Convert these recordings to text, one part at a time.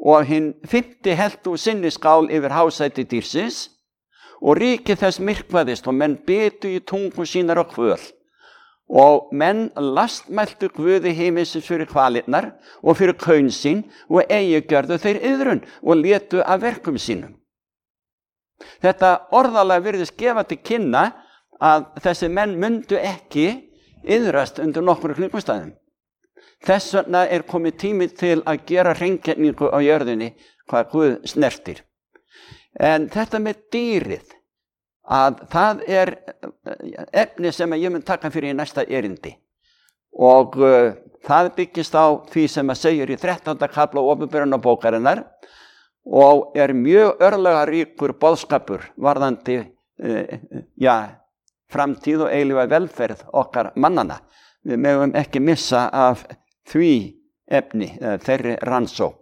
og hinn 5. hellt úr sinni skál yfir hásæti dýrsins, og ríki þess myrkvaðist og menn bitu í tungu sínar og kvöl. Og menn lastmæltu Guði himinsins fyrir kvalirnar og fyrir kaun sín og gjörðu þeir iðrun og létu af verkum sínum. Þetta orðalag virðist gefa til kynna að þessi menn myndu ekki iðrast undir nokkru kringumstæðum. Þess vegna komið tími til að gera hreingerningu á jörðinni hvað Guð snertir. En þetta með dýrið, að það efni sem ég mun taka fyrir í næsta erindi. Og það byggist á því sem segir í 13. kafla Opinberunarbókarinnar og mjög örlagaríkur boðskapur varðandi framtíð og eilífa velferð okkar mannana. Við megum ekki missa af því efni, þeirri rannsókn.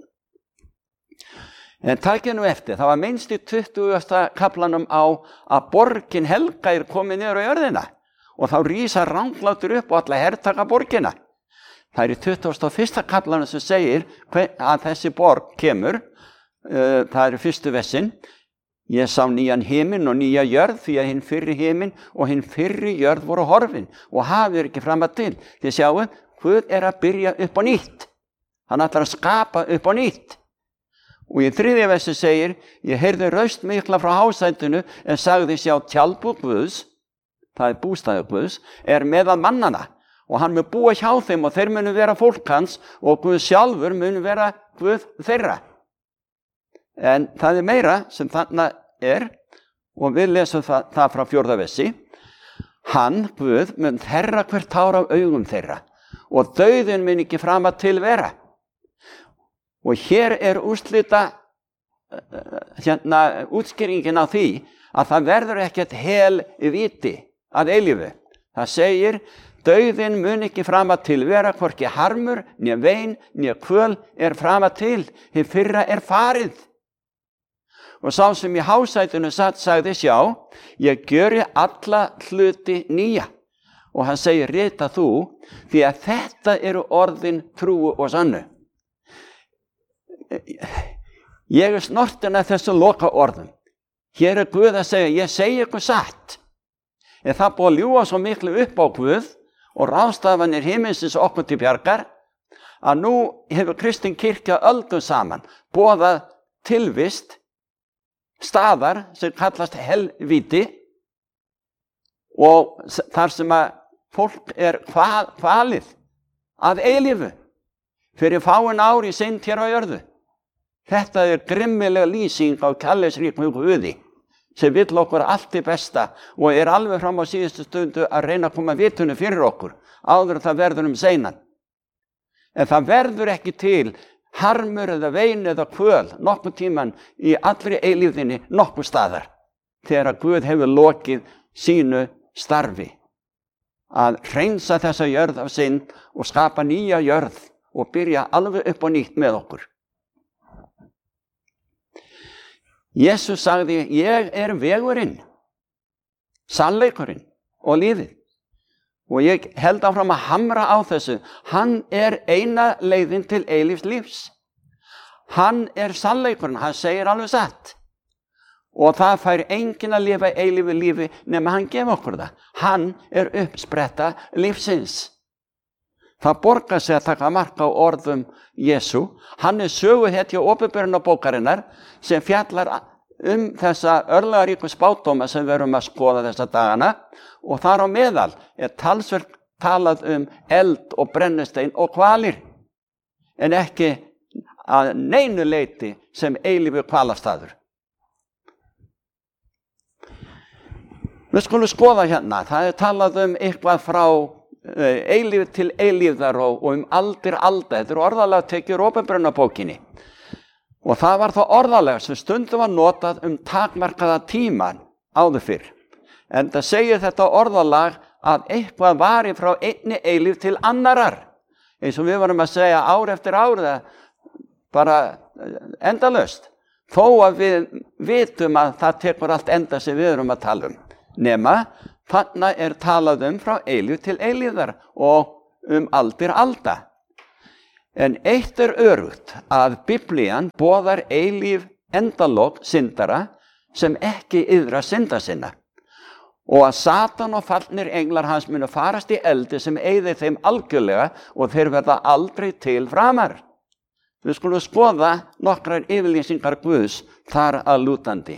En takið nú eftir, það var minnst í 20. kaflanum á að borgin Helga komið niður á jörðina og þá rísa ranglátur upp og alla hertaka borgina. Það í 21. kaflanum sem segir að þessi borg kemur, það fyrstu versin. Ég sá nýjan himinn og nýja jörð því að hinn fyrri himinn og hinn fyrri jörð voru horfin og hafið ekki fram að til. Þið sjáum, Guð að byrja upp á nýtt. Hann ætlar að skapa upp á nýtt. Og í 3. versi segir, ég heyrði raust mikla frá hásætinu en sagði sjá tjaldbúð Guðs, það bústaður Guðs, meðal mannana og hann mun búa hjá þeim og þeir munu vera fólk hans og Guð sjálfur mun vera Guð þeirra. En það meira sem þarna og við lesum það frá 4. versi. Hann, Guð, mun þerra hvert tár af augum þeirra og dauðinn mun ekki fram að til vera. Og hér úrslita útskýringin á því að það verður ekkert hel viti að eilífu. Það segir, dauðinn mun ekki fram að til vera, hvorki harmur, né vein, né kvöl fram að til, hið fyrra farið. Og sá sem í hásætinu satt sagði sjá, ég gjöri alla hluti nýja. Og hann segir, rita þú, því að þetta orðin trúu og sannu. Ég snortin að þessu loka orðum. Hér Guð að segja, ég segi ykkur satt. En það búið að ljúga svo miklu upp á Guð og ráðstafanir himinsins okkur til bjargar, að nú hefur kristin kirkja öldum saman boðað tilvist staðar sem kallast helvíti og þar sem að fólk kvalið að eilífu fyrir fáin ár í synd hér á jörðu. Þetta grimmilega lýsing á kærleiksríkum Guði sem vill okkur allt til besta og alveg fram á síðustu stundu að reyna að koma vitunu fyrir okkur áður en það verður seinan. En það verður ekki til harmur eða vein eða kvöl nokkuð tíman í allri eilífðinni nokkuð staðar þegar Guð hefur lokið sínu starfi að hreinsa þessa jörð af synd og skapa nýja jörð og byrja alveg upp á nýtt með okkur. Jesus sagði, ég vegurinn, sannleikurinn og lífið. Og ég held áfram að hamra á þessu. Hann eina leiðin til eilífs lífs. Hann sannleikurinn, hann segir alveg satt. Og það fær enginn að lifa eilífu lífi nema hann gefa okkur það. Hann uppspretta lífsins. Það borgar sig að taka mark á orðum Jesu. Hann söguhetja Opinberunarbókarinnar sem fjallar þessa örlagaríku spádóma sem við erum að skoða þessa dagana og þar á meðal talsvert talað eld og brennistein og kvalir en ekki að neinu leyti sem eilífu kvalastaður. Við skulum skoða hérna, það talað eitthvað frá eilíf til eilífðar og aldir alda. Þetta orðalag tekið úr Opinberunarbókinni. Og það var það orðalag sem stundum var notað takmarkaða tíman áður fyrr. En það segir þetta orðalag að eitthvað vari frá einni eilíf til annarar. Eins og við varum að segja ár eftir ár, bara endalaust. Þó að við vitum að það tekur allt enda sem við erum að tala Nema, þarna talað frá eilíf til eilífðar og aldir alda. En eitt örugt að Biblían boðar eilíf endalok syndara sem ekki iðra synda sinna og að Satan og fallnir englar hans munu farast í eldi sem eyði þeim algjörlega og þeir verða aldrei til framar. Við skulum skoða nokkrar yfirlýsingar Guðs þar að lútandi.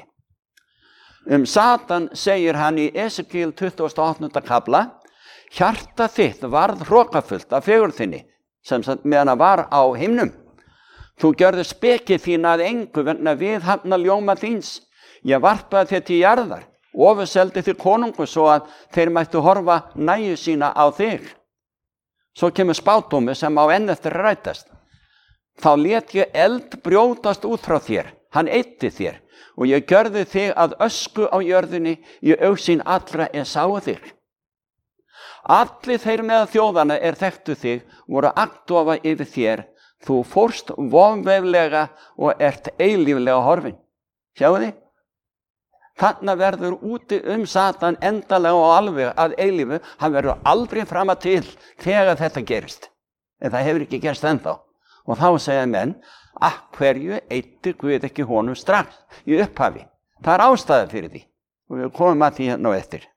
Satan segir hann í Esekiel 28. kafla: hjarta þitt varð hrokafullt af fegurð þinni, sem meðan það var á himnum. Þú gjörðir speki þína að engu vegna viðhafna ljóma þíns. Ég varpaði þér til jarðar, ofurseldi þér konungu svo að þeir mættu horfa næju sína á þig. Svo kemur spádómur sem á enn eftir að rætast. Þá lét ég eld brjótast út frá þér, hann eyddi þér, og ég gjörði þig að ösku á jörðinni í augsýn allra sáu þig. Allir þeir með þjóðana þekktu þig voru agndofa yfir þér, þú fórst vonveiflega og ert eilíflega horfin. Sjáu þið? Þarna verður úti Satan endalega og alveg að eilífu, hann verður aldrei frama til þegar þetta gerist. En það hefur ekki gerst ennþá. Og þá segja menn, að hverju eyddi Guð ekki honum strax í upphafi. Það ástæða fyrir því. Og við komum að því hérna á eftir.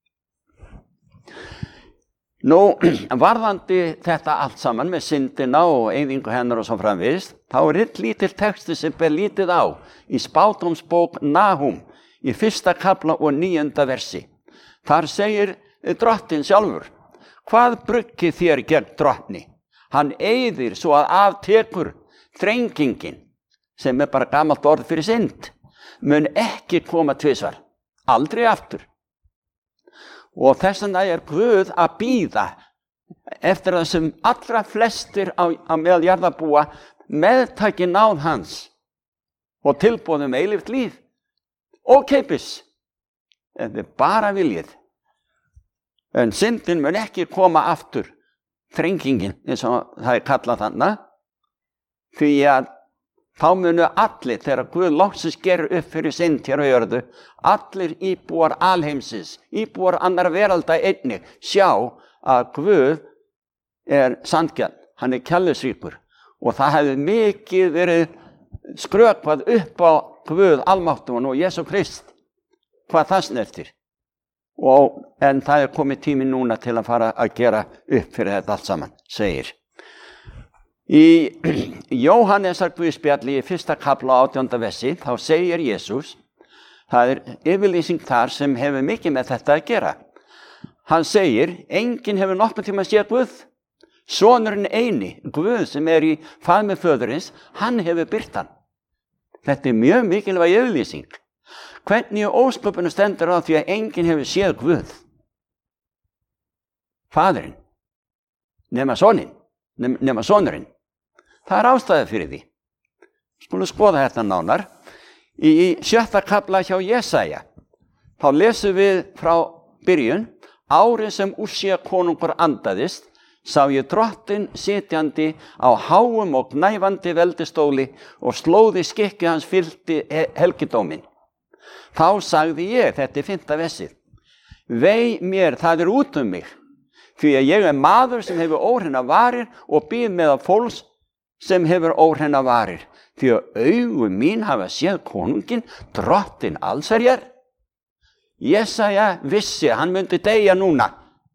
Nú, varðandi þetta allt saman með syndina og eyðingu hennar og svo framvegis, þá einn lítill texti sem ber lítið á í spádómsbók Nahum í 1. kafla og 9. versi. Þar segir drottinn sjálfur: hvað bruggið þér gegn drottni? Hann eyðir svo að aftekur þrengingin, sem bara gamalt orð fyrir synd, mun ekki koma tvisvar, aldrei aftur. Og þess vegna Guð að bíða eftir það sem allra flestir á meðal jarðarbúa meðtaki náð hans og tilboðum eilíft líf og keipis, en þið bara viljið. En syndin mun ekki koma aftur, þrengingin, eins og það kallað þarna, því að þá munu allir, þegar Guð loksins gerir upp fyrir synd hér á jörðu, allir íbúar alheimsins, íbúar annar veralda einnig, sjá að Guð sanngjarn, hann kærleiksríkur, og það hefði mikið verið skrökvað upp á Guð almáttugan og Jesú Krist, hvað það snertir. En það komið tími núna til að fara að gera upp fyrir þetta allt saman, segir. Í Jóhannesar guðspjalli í 1. kafla 18. versi, þá segir Jesús, það yfirlýsing þar sem hefur mikið með þetta að gera. Hann segir, enginn hefur nokkuð tíma að sé Guð. Sonurinn eini, Guð sem í faðmi föðurins, hann hefur birt hann. Þetta mjög mikilvæg yfirlýsing. Hvernig ósköpunum stendur á því að enginn hefur séð Guð? Faðurinn, nema sonurinn. Það ástæða fyrir því. Skulum skoða þetta nánar. Í 7. kafla hjá Jesaja, þá lesum við frá byrjun: árið sem Úsía konungur andaðist, sá ég drottinn sitjandi á háum og gnæfandi veldistóli og slóði skikki hans fyllti helgidóminn. Þá sagði ég, þetta 5. versið: vei mér, það út mig, því að ég maður sem hefur óhreina varir og býð með fólks sem hefur óhreina varir, því að augu mín hafa séð konunginn, drottinn allsherjar. Jesaja vissi, hann myndi deyja núna.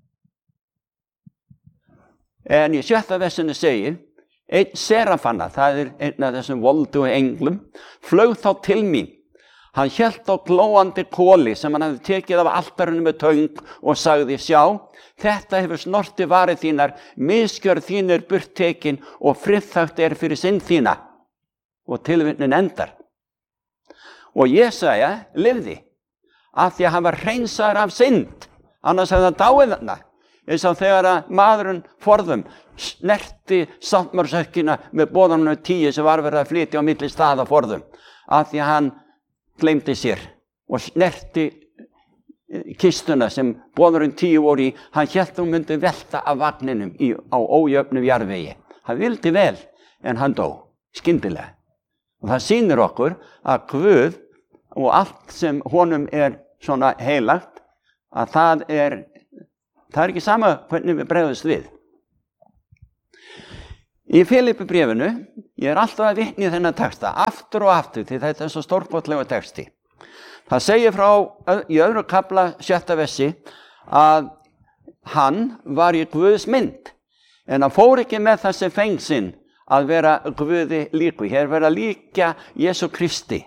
En í 7. versinu segir, einn serafanna, það einn af þessum voldu englum, flaug þá til mín. Hann hélt á glóandi koli sem hann hafði tekið af altarinu með töng og sagði: sjá, þetta hefur snorti varið þínar, misgjörð þín burt tekin og friðþægt fyrir synd þína. Og tilvitnunin endar. Og Jesaja lifði af því að hann var hreinsaður af synd, annars hefði hann dáið þarna. Eins og þegar að maðurinn forðum snerti sáttmársökkina með boðanum 10 sem var verið að flytja á milli staða forðum, af því að hann gleymdi sér og snerti kistuna sem boðurinn 10 voru í. Hann hélt hún myndi velta af vagninum á ójöfnum jarðvegi. Hann vildi vel, en hann dó skyndilega. Og það sýnir okkur að Guð og allt sem honum svona heilagt, að það er ekki sama hvernig við bregðumst við. Í Filippibréfinu, ég alltaf að vitna í þennan texta, aftur og aftur, því þetta svo stórkostlegur texti. Það segir frá í öðru kafla 7. versi að hann var í Guðs mynd, en hann fór ekki með þessi fengsinn að vera Guði líku. Hér vera líka Jesú Kristi,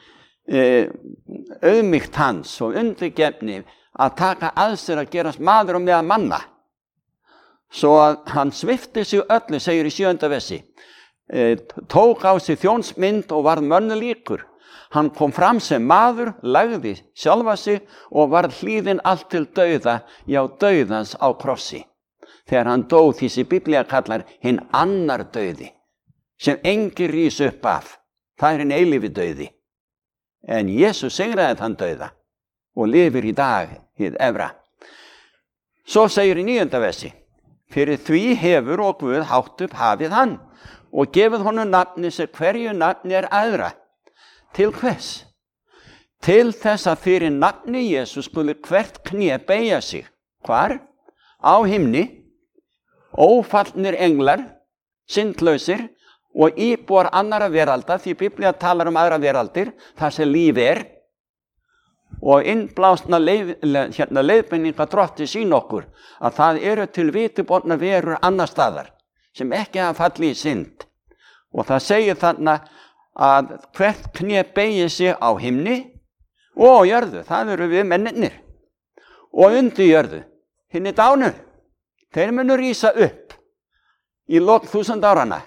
auðmýkt hans og undirgefni að taka að sér að gerast maður og meðal manna. Svo að hann svipti sig öllu, segir í 7. versi, tók á sig þjónsmynd og varð mönnu líkur. Hann kom fram sem maður, lagði sjálfa sig og varð hlýðinn allt til dauða, já dauðans á krossi. Þegar hann dó, því sem Biblía kallar hinn annar dauði, sem enginn rís upp af. Það hinn eilífi dauði. En Jesús sigraði þann dauða og lifir í dag hið efra. Svo segir í 9. versi, fyrir því hefur og Guð hátt upp hafið hann og gefið honum nafni sem hverju nafni æðra. Til hvers? Til þess að fyrir nafni Jesús skuli hvert kné beygja sig. Hvar? Á himni, ófallnir englar, syndlausir og íbúar annara veralda, því Biblía talar aðra veraldir, þar sem líf og innblásna leiðbeininga drotti sín okkur að það eru til vitubodna verur annar staðar sem ekki hafa fallið í synd. Og það segir þarna að hvert kné beygir sig á himni og á jörðu, það eru við mennirnir, og undir jörðu, hinni dánu, þeir munu rísa upp í lok 1000 áranna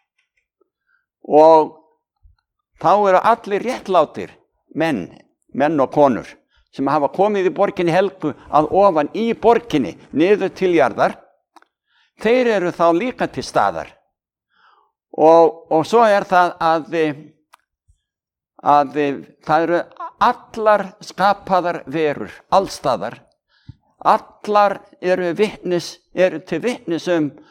og þá eru allir réttlátir menn og konur sem hafa komið í borginni helgu að ofan í borginni niður til jarðar, þeir eru þá líka til staðar. Og svo það að það eru allar skapaðar verur, allstaðar, allar eru til vitnis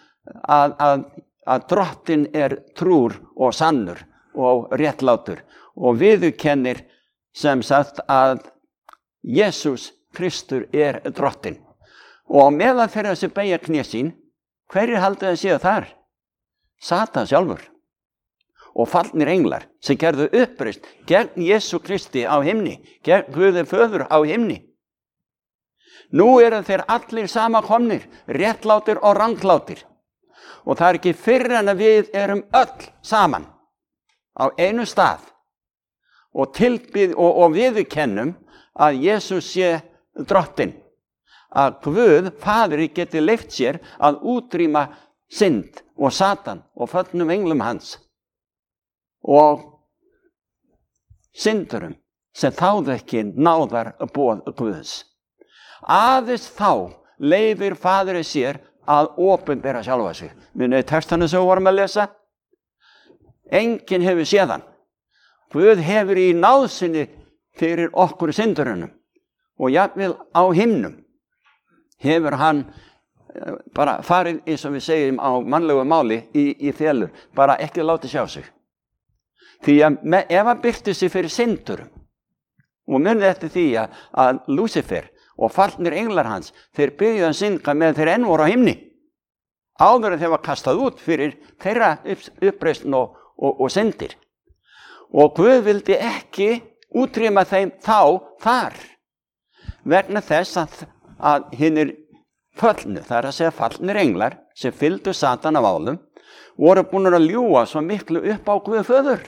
að drottin trúr og sannur og réttlátur og viðurkennir sem sagt að Jesús Kristur drottin. Og meðan þeirra sem beygja kné sín, hverjir haldið að séu þar? Satan sjálfur og fallnir englar sem gerðu uppreisn gegn Jesú Kristi á himni, gegn Guði föður á himni. Nú eru þeir allir samankomnir, réttlátir og ranglátir. Og það ekki fyrr en að við erum öll saman á einu stað og tilbið og viðurkennum að Jesús sé drottinn, að Guð Faðir geti leyft sér að útrýma synd og Satan og föllnum englum hans og syndurum sem þáðu ekki náðar boð Guðs. Aðeins þá leyfir Faðir sér að opinbera sjálfa sig. Munið textana sem við vorum að lesa? Enginn hefur séð hann. Guð hefur í náðsinni fyrir okkur syndurunum og jafnvel á himnum hefur hann bara farið, eins og við segjum á mannlegu máli, í felur, bara ekki látið sjá sig. Því að ef hann birti sig fyrir syndurum, og munið eftir því að Lúsifer og fallnir englar hans, þeir byrjuðu að synda með þeir enn voru á himni, áður en þeir var kastað út fyrir þeirra uppreisn og syndir. Og Guð vildi ekki útrýma þeim þar, vegna þess að hinir föllnu, það að segja fallnir englar sem fylgdu Satan af álum, voru búin að ljúga svo miklu upp á Guð föður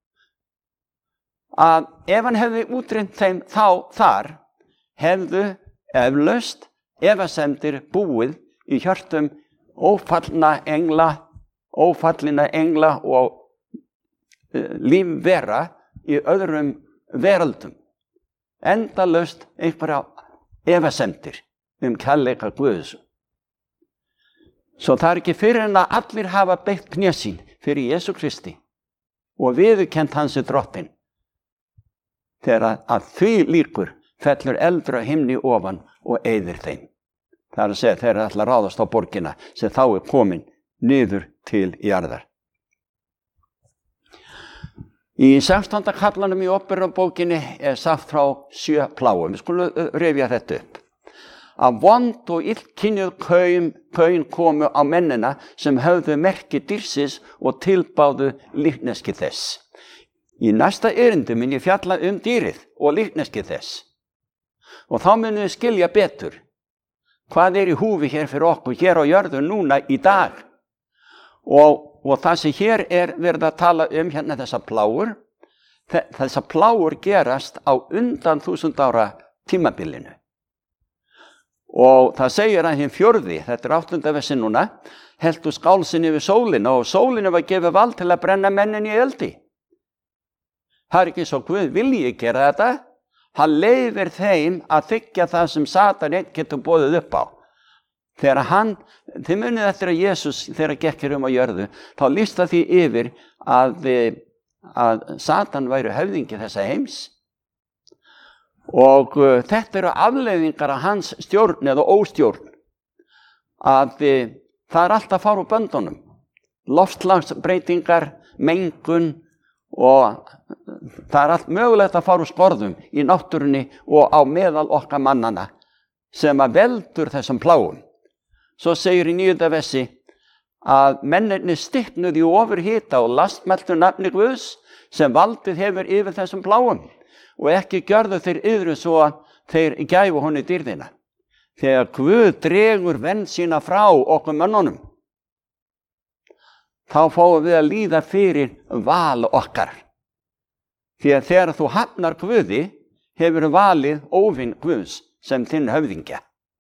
að ef hann hefði útrýmt þeim þar, hefðu eflaust efasemdir búið í hjörtum ófallina engla og lífvera í öðrum veröldum, endalaust einhverja efasemdir kærleika Guðs. Svo það ekki fyrir en að allir hafa beygt kné sín fyrir Jesú Kristi og viðurkennt hans drottinn, þegar að því líkur fellur eldur á himni ofan og eyðir þeim. Það að segja þeir ætla að ráðast á borgina sem þá komin niður til jarðar. Í 16. kaflanum í Óperubókinni sagt frá 7 plágum. Við skulum rifja þetta upp. að vond og illkynjuð kaun komu á mennina sem höfðu merki dýrsins og tilbáðu líkneski þess. Í næsta erindi mun ég fjalla dýrið og líkneski þess. Og þá munum við skilja betur hvað í húfi hér fyrir okkur, hér á jörðu núna í dag. Og það sem hér verið að tala hérna þessar plágur, þessar plágur gerast á undan 1000 ára tímabilinu. Og það segir að hinn 4., þetta 8. versi núna, heldu skálsinn yfir sólina og sólinu var gefið vald til að brenna mennin í eldi. Það ekki svo Guð vilji gera þetta, hann leyfir þeim að þiggja það sem Satan einn getur boðið upp á. Þegar þið munið eftir að Jesús þegar gekkir á jörðu, þá lýsta því yfir að Satan væri höfðingi þessa heims. Og þetta eru afleiðingar af hans stjórn eða óstjórn, að það alltaf að fara úr böndunum. Loftslagsbreytingar, mengun og það allt mögulegt að fara úr skorðum í náttúrunni og á meðal okkar mannana sem að veldur þessum plágum. Svo segir í 9. versi að mennirnir stiknuðu í ofurhita og lastmæltu nafni Guðs sem valdið hefur yfir þessum plágum. Og ekki gjörðu þeir yðru svo að þeir gæfu honum dýrðina. Þegar Guð dregur vernd sína frá okkur mönnunum, þá fáum við að líða fyrir val okkar. Því að þegar þú hafnar Guði, hefur valið óvin Guðs sem þinn höfðingja.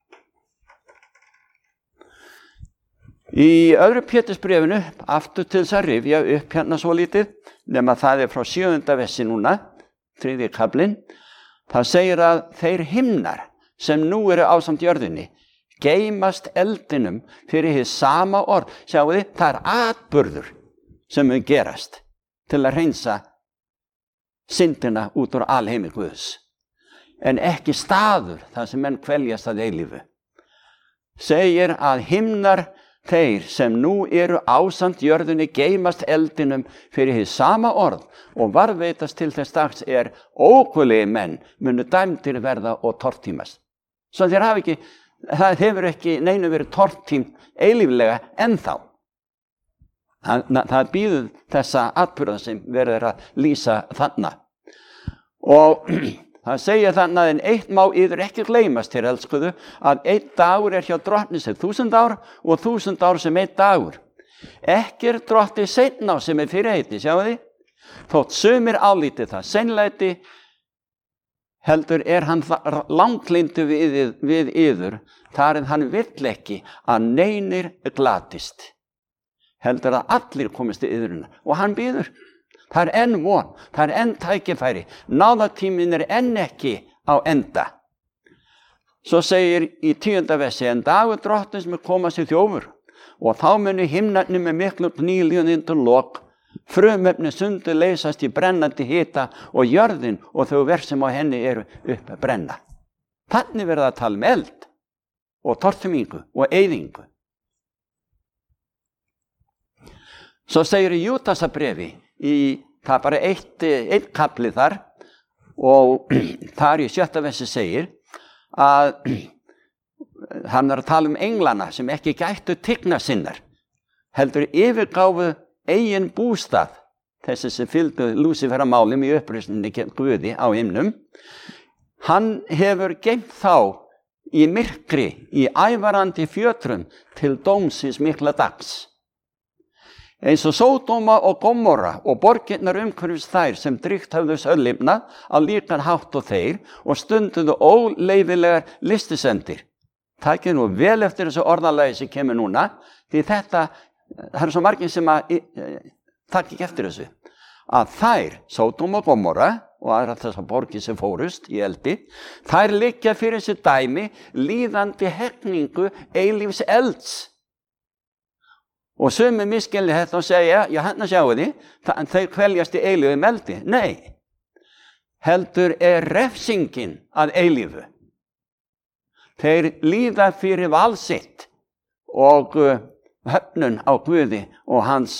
Í 2. Pétursbréfinu, aftur til þess að rifja upp hérna svo lítið, nema það frá 7. versi núna, 3. kaflinn, það segir að þeir himnar sem nú eru ásamt jörðinni geymast eldinum fyrir hið sama orð. Sjáu þið, það atburður sem mun gerast til að hreinsa syndina út úr alheimi Guðs, en ekki staður þar sem menn kveljast að eilífu. Segir að himnar þeir sem nú eru ásamt jörðinni geymast eldinum fyrir hið sama orð og varðveitast til þess dags ókunnugir menn munu dæmdir verða og tortímast. Svo það hefur ekki neinu verið tortímt eilíflega ennþá. Það býður þessa atburða sem verður að lýsa þarna. Og það segir þannig að eitt má yður ekki gleymast, þér elskuðu, að 1 dagur hjá drottni sem 1000 ár og 1000 ár sem 1 dagur. Ekki drottni seinna sem fyrirheiti, sjáu þið? Þótt sumir álíti það seinlæti, heldur hann langlyndu við yður, þar hann vill ekki að neinir glatist. Heldur að allir komist í yðruna og hann býður. Það enn von, það enn tækifæri, náðartíminn enn ekki á enda. Svo segir í 10. versi, en dagur drottins mun koma sér þjófur og þá munu himnarnir með miklu gnýliðun undir lok, frumefni sundur leysast í brennandi hita og jörðin og þau verk sem á henni eru upp að brenna. Þannig verða að tala eld og tortímingu og eyðingu. Svo segir í Júdasarbréfi, það bara eitt kapli þar, og þar í 7. versi segir að hann að tala englana sem ekki gættu tigna sinnar, heldur yfirgáfu eigin bústað, þessi sem fylgdu Lúsíferamálum í uppreisninni gegn Guði á himnum. Hann hefur geymt þá í myrkri, í ævarandi fjötrum til dómsins mikla dags. Eins og Sódóma og Gomorra og borgirnar umhverfis þær sem drygt höfðu söllimnað á líkan hátt og þeir og stunduðu óleyfilegar listisemdir. Takið nú vel eftir þessu orðalagi sem kemur núna, því það er svo margir sem takk ekki eftir þessu. Að þær, Sódóma og Gomorra og aðra þessar borgir sem fórust í eldi, þær liggja fyrir þessu dæmi líðandi hegningu eilífs elds. Og sumir misskilja þetta og segja, já hérna sjáu þið, þeir kveljast í eilífu eldi. Nei, heldur refsingin að eilífu. Þeir líða fyrir val sitt og höfnun á Guði og hans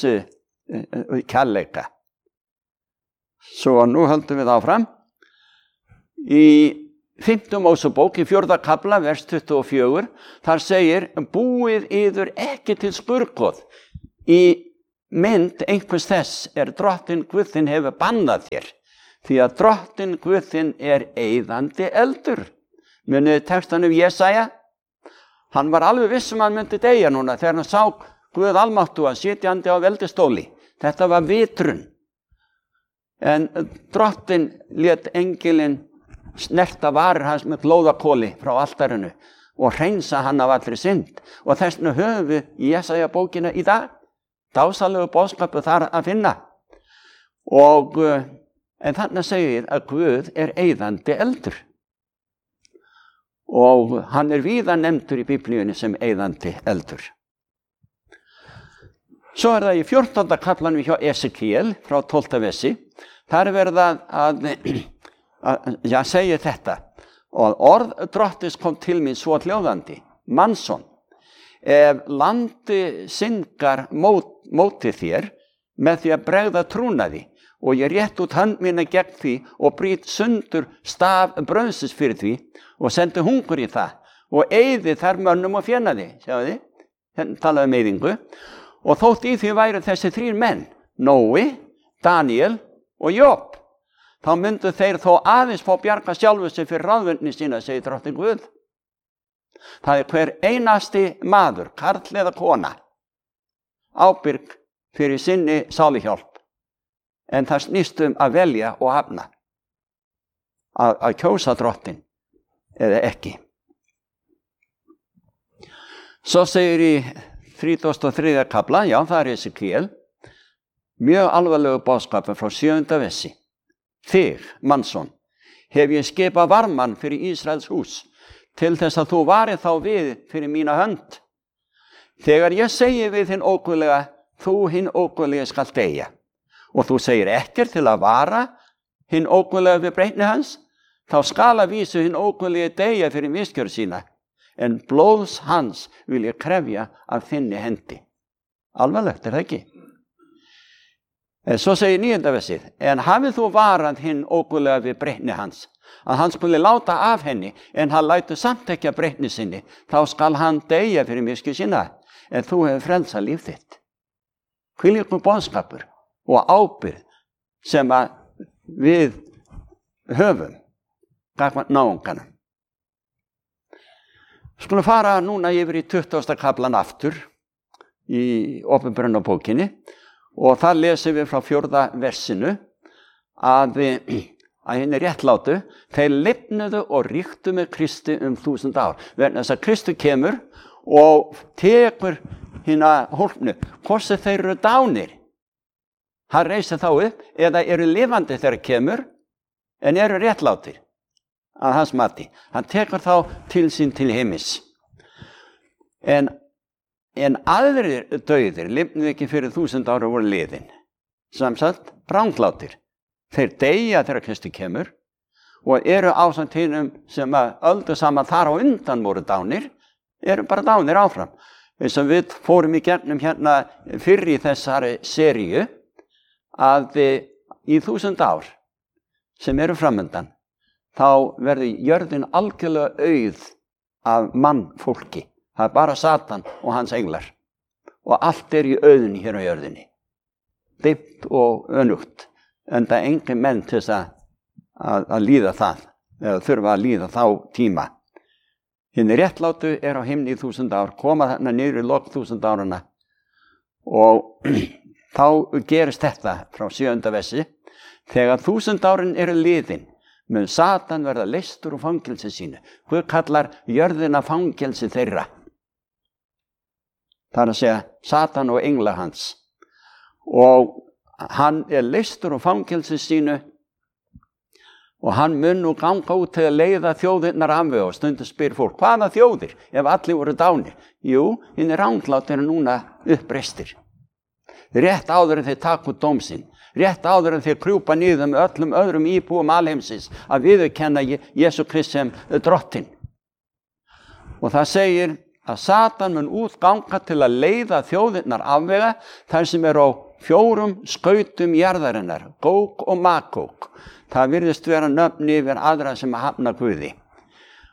kærleika. Svo nú höldum við áfram. Í 5. Mósebók í 4. kafla, vers 24, þar segir, búið yður ekki til skurðgoð í mynd einhvers þess drottinn Guð þinn hefur bannað þér, því að drottinn Guð þinn eyðandi eldur. Munið textanum Jesaja, hann var alveg viss hann myndi deyja núna þegar hann sá Guð almáttuga sitjandi á veldistóli. Þetta var vitrun. En drottinn lét engilinn snerta varir hans með glóðakoli frá altarinu og hreinsa hann af allri synd. Og þessna höfum við í Jesaja bókina í dag. Dásalegu boðskapu þar að finna. En þannig segir að Guð eyðandi eldur. Og hann víða nefndur í Biblíunni sem eyðandi eldur. Svo það í 14. kaflanum hjá Esekiel frá 12. versi. Þar verið að segja þetta. Og orð drottins kom til mín svo hljóðandi. Mannsson, ef landi syngar móti þér með því að bregða trúnaði og ég rétt út hönd mína gegn því og brýt sundur staf brauðsins fyrir því og sendi hungur í það og eyði þar mönnum og fjenaði. Sjáðu þið? Hérna talaði eyðingu. Og þótt í því væru þessi 3 menn, Nói, Daniel og Job. Þá myndu þeir þó aðeins fá bjarga sjálfu sig fyrir ráðvöndni sína, segir drottinn Guð. Það hver einasti maður, karl eða kona, ábyrg fyrir sinni sáluhjálp. En það snýst að velja og hafna. Að kjósa drottinn eða ekki. Svo segir í 33. kafla, já það Esekiel, mjög alvarlegu boðskapur frá 7. versi. Þig, mannsson, hef ég skipað varmann fyrir Ísraels hús, til þess að þú varið þá við fyrir mína hönd. Þegar ég segi við hinn óguðlega, þú hinn óguðlega skal deyja, og þú segir ekkert til að vara hinn óguðlega við breytni hans, þá skal að vísu hinn óguðlega deyja fyrir misgjörð sína, en blóðs hans vil ég krefja af þinni hendi. Alvarlegt það ekki? Svo segir 9. versið, en hafið þú varað hinn óguðlega við breytni hans, að hann skuli láta af henni, en hann lætur samt ekki að breytni sinni, þá skal hann deyja fyrir misgjörð sína, en þú hefur frelsað líf þitt. Hvílíkur boðskapur og ábyrgð sem að við höfum gagnvart náunganum. Skulum fara núna yfir í 20. kaflan aftur í Opinberunarbókinni og það lesum við frá 4. versinu að henni réttlátu, þeir lifnuðu og ríktu með Kristi 1000 ár. Vegna þess að Kristi kemur og tekur hina hólpnu, hvort sem þeir eru dánir. Hann reisir þá upp eða eru lifandi þegar kemur en eru réttlátir að hans mati. Hann tekur þá til sín til heimis. En aðrir dauðir lifnuðu ekki fyrir 1000 ára voru liðin. Samsagt, ránglátir. Þeir deyja þegar Kristi kemur og eru ásamt hinum sem að öldu saman þar á undan voru dánir, eru bara dánir áfram. Eins og við fórum í gegnum hérna fyrr í þessari seríu að í 1000 ár sem eru framöndan, þá verður jörðin algjörlega auð af mannfólki. Það bara Satan og hans englar. Og allt í auðunni hér á jörðinni. Dimmt og önugt. En það engin menn til þess að líða það. Eða þurfa að líða þá tíma. Hinn réttlátu á himni í 1000 ár. Koma þarna niður í lok 1000 árana. Og þá gerist þetta frá 7. versi. Þegar 1000 árin eru liðin, mun Satan verða leystur úr fangelsi sínu. Guð kallar jörðina fangelsi þeirra. Það að segja Satan og englar hans. Og hann leystur úr fangelsi sínu og hann mun nú ganga út til að leiða þjóðirnar af við og stundum spyr fólk, hvaða þjóðir ef allir voru dánir? Jú, hinn ránglátir núna uppreistir. Rétt áður en þeir taka út dóm sinn. Rétt áður en þeir krjúpa niður með öllum öðrum íbúum alheimsins að viðurkenna Jesú Krist sem drottinn. Og það segir að Satan mun útganga til að leiða þjóðirnar afvega þar sem á 4 skautum jarðarinnar, Góg og Magóg. Það virðist vera nöfn yfir aðra sem hafna Guði.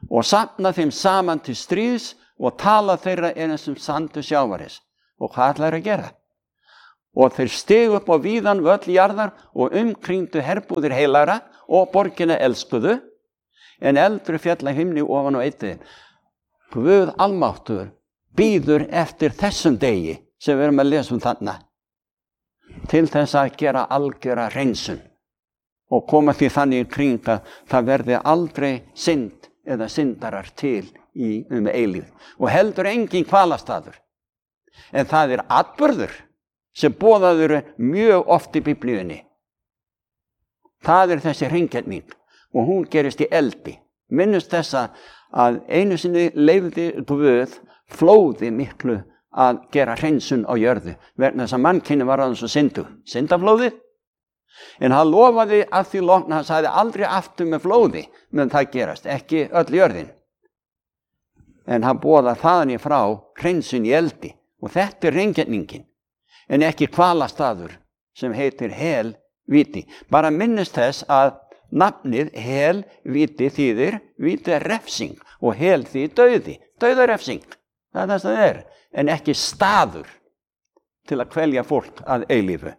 og safna þeim saman til stríðs og tala þeirra eins sandur sjávaris. Og hvað ætlaði að gera? Og þeir stigu upp á víðan völl jarðar og umkringdu herbúðir heilagra og borgina elskuðu, en eldur féll af himni ofan á einn. Guð almáttugur bíður eftir þessum degi sem við erum að lesa þarna, til þess að gera algjöra hreinsun og koma því þannig í kring að það verði aldrei synd eða syndarar til eilíf og heldur engin hvalastaður. En það er atburður sem boðaður mjög oft í Biblíunni. Það er þessi hreingerning og hún gerist í eldi. Minnust þessa að einu sinni leyfði Guð flóði miklu að gera hreinsun á jörðu vegna þess að mannkyni var aðeins og syndaflóðið. En hann lofaði að því lokna, hann sagði aldrei aftur með flóði, menn það gerast, ekki öll jörðin. En hann boðar þaðan í frá hreinsun í eldi og þetta er hreingerning, en ekki hvalastaður sem heitir helvíti. Bara minnist þess að nafnið helvíti þýðir, víti er refsing og hel þýðir dauði, dauðarefsing. Það er þess að það er, en ekki staður til að kvelja fólk að eilífu.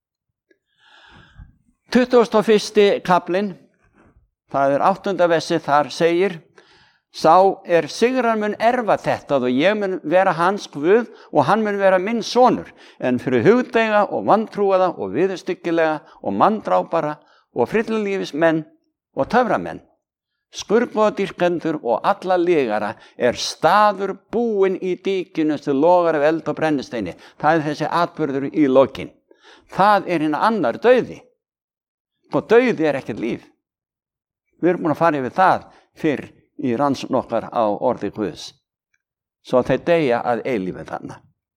21. kaplinn, það er 8. versi, þar segir: Sá er sigrar mun erfa þetta og ég mun vera hans Guð og hann mun vera minn sonur, en fyrir hugdeiga og vantrúaða og viðurstyggilega og manndrápara og frillulífismenn og töframenn, skurðbóðadýrkendur og alla lygara er staður búinn í dýkinu sem logar af eld og brennisteini. Það er þessi atburður í lokin. Það er hinn annar dauði. Og dauði er ekkert líf. Við erum búin að fara yfir það fyrr í rannsókn okkar á orði Guðs. Svo þeir deyja að eilífi þarna.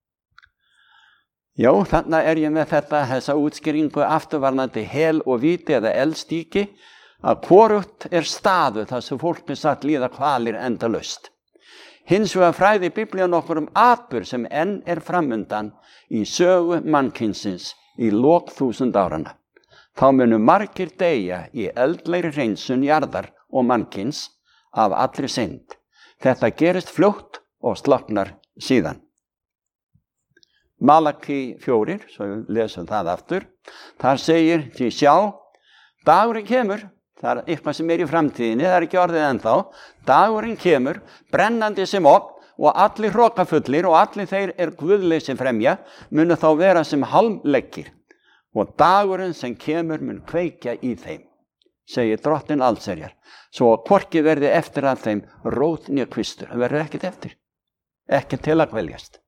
Já, þarna er ég með þessa útskýringu afturvarnandi hel og víti eða eldstíki, að hvorugt er staðu þar sem fólk er satt líða kvalir endalaust. Hins vegar fræði Biblían okkur atburð sem enn er framundan í sögu mannkynsins í lok 1000 áranna. Þá munu margir deyja í eldlegri hreinsun jarðar og mannkyns af allri synd. Þetta gerist fljótt og slokknar síðan. Malaki 4, svo við lesum það aftur, þar segir: Því sjá, dagurinn kemur, það er eitthvað sem er í framtíðinni, það er ekki orðið ennþá, dagurinn kemur, brennandi sem opn, og allir hrokafullir og allir þeir er guðleysi fremja, munu þá vera sem hálmleggir, og dagurinn sem kemur mun kveikja í þeim, segir Drottinn allsherjar, svo hvorki verði eftir að þeim rót né kvistur. Það verður ekkert eftir, ekki til að kveljast.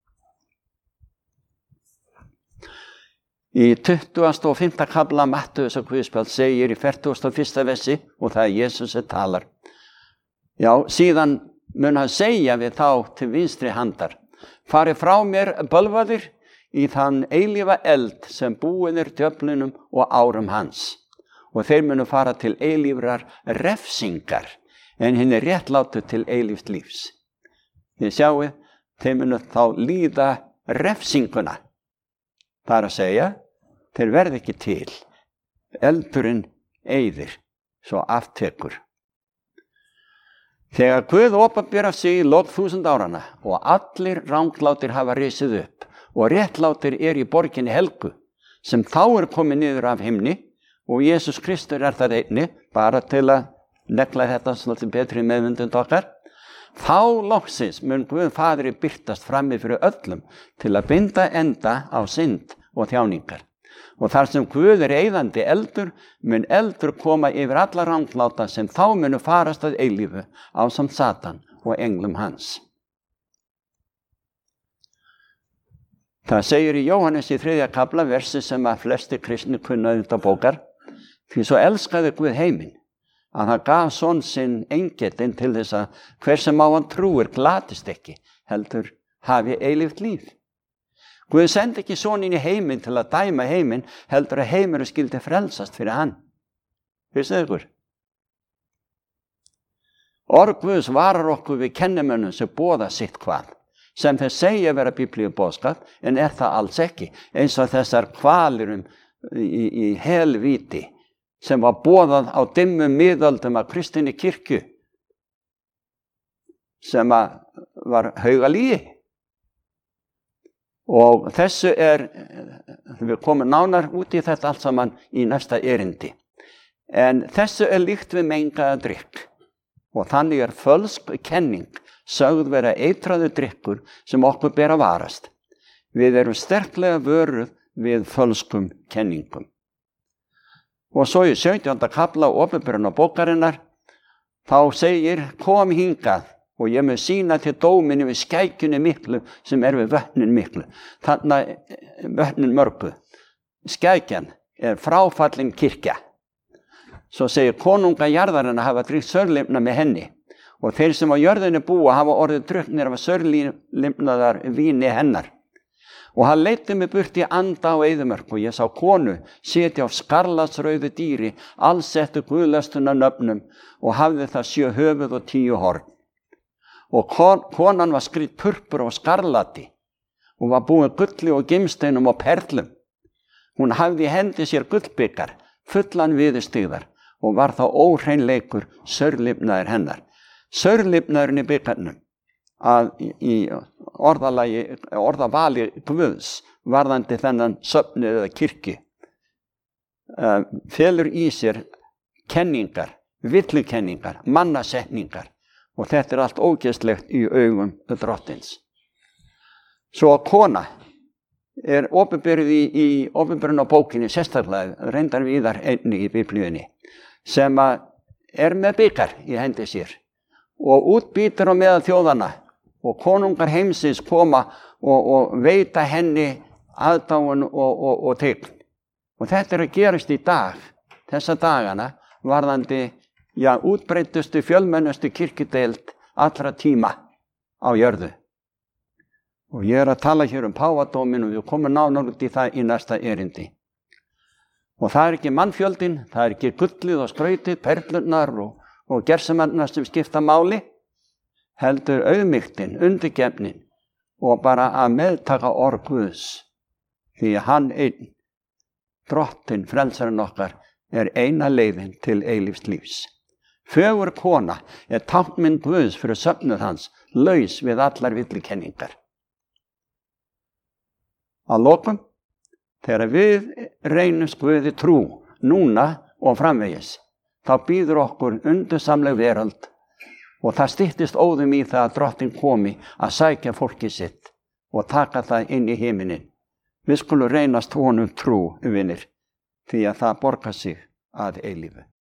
Í 25. kafla Mattheusar guðspjalls segir í 41. versi, og það er Jesus sem talar: Já, síðan mun hann segja við þá til vinstri handar: Farið frá mér, bölvaðir, í þann eilífa eld sem búin er djöflunum og árum hans. Og þeir munu fara til eilífrar refsingar, en hinn er réttlátur til eilíft lífs. Þið sjáið, þeir munu þá líða refsinguna. Það er að segja, þeir verði ekki til. Eldurinn eyðir, svo aftekur. Þegar Guð opinberar sig í lok 1000 áranna og allir ranglátir hafa risið upp og réttlátir er í borginni helgu, sem þá er komið niður af himni, og Jesus Kristur er það einni, bara til að negla þetta svolítið betri meðvindund okkar, þá loksins mun Guð Faðri birtast frammi fyrir öllum til að binda enda á synd og þjáningar. Og þar sem Guð er eyðandi eldur, mun eldur koma yfir alla rangláta sem þá munu farast að eilífu ásamt Satan og englum hans. Það segir í Jóhannes í 3. kafla, versi sem að flesti kristni kunna auðvitað bókar: Því svo elskaði Guð heiminn, að hann gaf son sinn eingetinn til þess að hver sem á hann trúir glatist ekki, heldur hafi eilíft líf. Guð sendi ekki soninn í heiminn til að dæma heiminn, heldur að heimurinn skyldi frelsast fyrir hann. Vissið ykkur? Orð Guðs varar okkur við kennimönnum sem boða sitt hvað, sem þeir segja vera biblíuboðskap, en er það alls ekki, eins og þessar kvalir í helvíti sem var boðað á dimmum miðöldum af kristinni kirkju sem var haugalíi. Og þessu við komum nánar út í þetta allt saman í næsta erindi. En þessu líkt við mengaða drykk. Og þannig fölsk kenning sögð vera eitraður drykkur sem okkur ber að varast. Við erum sterklega vöruð við fölskum kenningum. Og svo í 17. kafla Opinberunarbókarinnar, þá segir, kom hingað og ég mun sýna til dóminu við skækjunni miklu sem við vötnin miklu. Þannig vötnin mörgu. Skækjan fráfallin kirkja. Svo segir, konunga jarðarinnar hafa drykkt sörlimna með henni og þeir sem á jörðinni búa hafa orðið drukknir af sörlimnaðar víni hennar. Og hann leiddi mig burt í anda á eyðimörk og ég sá konu sitja á skarlatsrauðu dýri, allsettu guðlastuna nöfnum og hafði það 7 höfuð og 10 horn. Og konan var skrýdd purpur og skarlati og var búin gulli og gimsteinum og perlum. Hún hafði í hendi sér gullbikar, fullan viðurstyggðar og var þá óhreinleikur sörlifnaður hennar. Sörlifnaðurinn í bikarnum að í orðavali Guðs varðandi þennan söfnu eða kirkju felur í sér kenningar, villukenningar, mannasetningar og þetta allt ógeðslegt í augum drottins. Svo kona opinberuð í opinberunarbókinni sérstaklega, reyndar víðar einni í Biblíunni, sem með bikar í hendi sér og útbýtur á meðal þjóðanna og konungar heimsins koma og veita henni aðdáun og tign. Og þetta að gerast í dag, þessa dagana, varðandi útbreiddustu, fjölmennustu kirkjudeild allra tíma á jörðu. Og ég að tala hér páfadóminn og við komum nánar út í það í næsta erindi. Og það ekki mannfjöldin, það ekki gullið og skrautið, perlurnar og gersemannarnar sem skipta máli, heldur auðmýktin, undirgefnin og bara að meðtaka orð Guðs. Því að hann einn, drottinn, frelsarinn okkar, eina leiðin til eilífs lífs. Fögur kona táknmynd Guðs fyrir söfnuð hans, laus við allar villukenningar. Að lokum, þegar við reynumst Guði trú, núna og framvegis, þá býður okkur undursamleg veröld og það styttist óðum í það að drottinn komi að sækja fólkið sitt og taka það inn í himinin. Við skulum reynast honum trú, vinir, því að það borgar sig að eilífu.